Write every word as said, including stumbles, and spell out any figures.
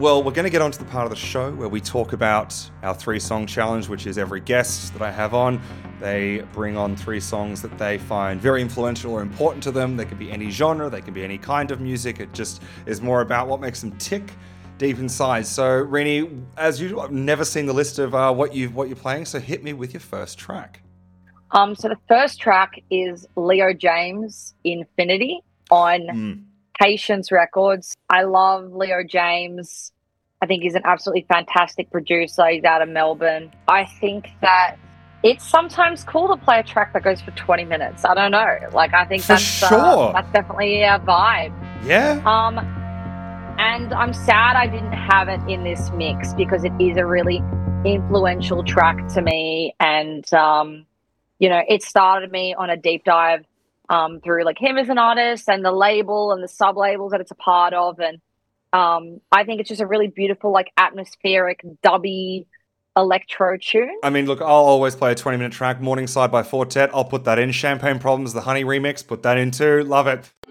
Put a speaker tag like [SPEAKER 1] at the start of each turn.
[SPEAKER 1] Well, we're going to get on to the part of the show where we talk about our three-song challenge, which is every guest that I have on, they bring on three songs that they find very influential or important to them. They can be any genre, they can be any kind of music. It just is more about what makes them tick deep inside. So, Rini, as usual, I've never seen the list of uh, what, you, what you're playing, so hit me with your first track.
[SPEAKER 2] Um, so the first track is Leo James, Infinity, on
[SPEAKER 1] Mm.
[SPEAKER 2] Patience Records. I love Leo James. I think he's an absolutely fantastic producer. He's out of Melbourne. I think that it's sometimes cool to play a track that goes for twenty minutes. I don't know. Like, I think
[SPEAKER 1] For
[SPEAKER 2] that's
[SPEAKER 1] sure.
[SPEAKER 2] uh, that's definitely a vibe.
[SPEAKER 1] Yeah.
[SPEAKER 2] Um, and I'm sad I didn't have it in this mix because it is a really influential track to me. And, um, you know, it started me on a deep dive um, through like him as an artist and the label and the sub labels that it's a part of. And um, I think it's just a really beautiful, like atmospheric, dubby electro tune.
[SPEAKER 1] I mean, look, I'll always play a twenty-minute track, Morningside by Fortet. I'll put that in. Champagne Problems, the Honey remix, put that in too. Love it.